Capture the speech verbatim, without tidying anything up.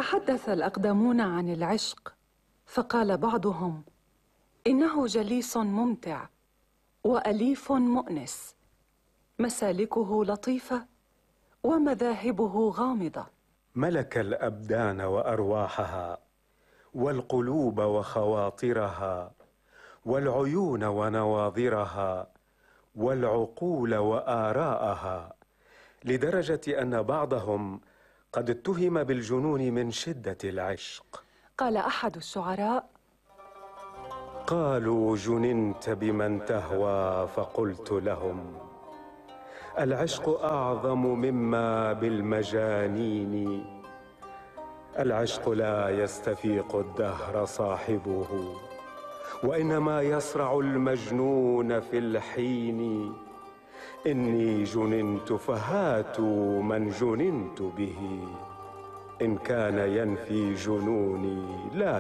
تحدث الأقدمون عن العشق، فقال بعضهم: إنه جليس ممتع وأليف مؤنس، مسالكه لطيفة ومذاهبه غامضة. ملك الأبدان وأرواحها والقلوب وخواطرها والعيون ونواظرها والعقول وآراءها، لدرجة أن بعضهم قد اتهم بالجنون من شدة العشق. قال أحد الشعراء: قالوا جننت بمن تهوى، فقلت لهم: العشق أعظم مما بالمجانين. العشق لا يستفيق الدهر صاحبه، وإنما يصرع المجنون في الحين. إني جننت فهاتوا من جننت به، إن كان ينفي جنوني لا